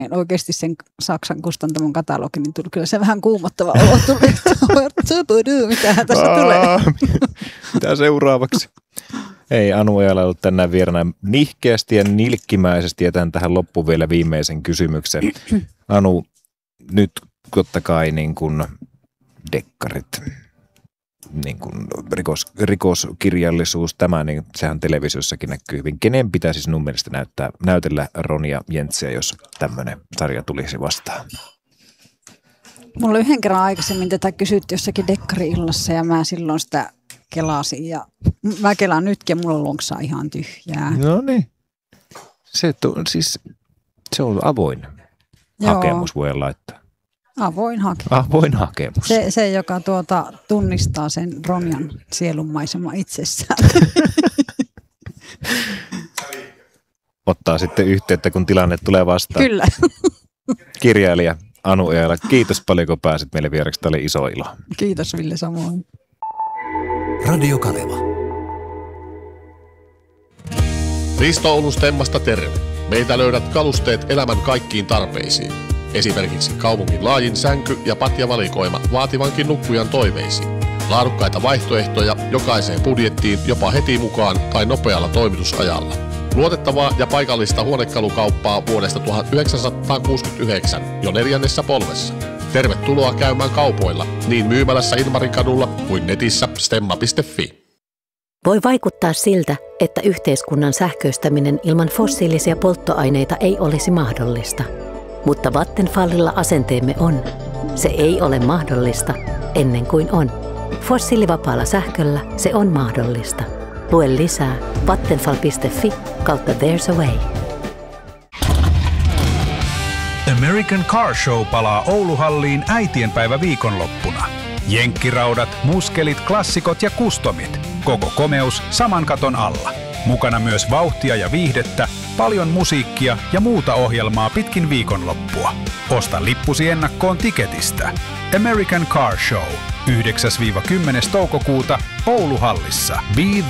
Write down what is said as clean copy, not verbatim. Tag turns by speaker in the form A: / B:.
A: oikeasti sen Saksan kustantamon katalogi, niin tuli kyllä se vähän kuumottava olo tuli. Mitähän tässä tulee?
B: Mitä seuraavaksi? Ei, Anu ei ole ollut tänään vieraana nihkeästi ja nilkkimäisesti. Jätän tähän loppuun vielä viimeisen kysymyksen. Anu, nyt totta kai niin kuin dekkarit, niin kuin rikoskirjallisuus, tämä, niin sehän televisiossakin näkyy hyvin. Kenen pitäisi sinun mielestä näytellä Ronja Jentsiä, jos tämmöinen sarja tulisi vastaan?
A: Mulla yhden kerran aikaisemmin tätä kysyttiin jossakin dekkari-illassa ja mä silloin sitä kelasin ja mä kelaan nytkin ja mulla lonksaa ihan tyhjää.
B: No niin. Se on avoin hakemus, voi laittaa.
A: Avoin hakemus.
B: Avoin hakemus.
A: Se joka tunnistaa sen Ronjan sielunmaisema itsessään.
B: Ottaa sitten yhteyttä, kun tilanne tulee vastaan.
A: Kyllä.
B: Kirjailija Anu Eala, kiitos paljon, kun pääsit meille vieraksi. Tämä oli iso ilo.
A: Kiitos Ville samoin.
C: Radio Kaleva.
D: Risto Oulun Stemmasta terve. Meiltä löydät kalusteet elämän kaikkiin tarpeisiin. Esimerkiksi kaupungin laajin sänky- ja patjavalikoima vaativankin nukkujan toiveisiin. Laadukkaita vaihtoehtoja jokaiseen budjettiin jopa heti mukaan tai nopealla toimitusajalla. Luotettavaa ja paikallista huonekalukauppaa vuodesta 1969 jo 4. polvessa. Tervetuloa käymään kaupoilla niin myymälässä Ilmarinkadulla kuin netissä stemma.fi.
E: Voi vaikuttaa siltä, että yhteiskunnan sähköistäminen ilman fossiilisia polttoaineita ei olisi mahdollista. Mutta Vattenfallilla asenteemme on. Se ei ole mahdollista ennen kuin on. Fossiilivapaalla sähköllä se on mahdollista. Lue lisää vattenfall.fi/There's a way.
F: American Car Show palaa Ouluhalliin äitienpäivä viikonloppuna. Jenkkiraudat, muskelit, klassikot ja kustomit. Koko komeus saman katon alla. Mukana myös vauhtia ja viihdettä, paljon musiikkia ja muuta ohjelmaa pitkin viikonloppua. Osta lippusi ennakkoon Tiketistä. American Car Show 9-10. toukokuuta Ouluhallissa. Be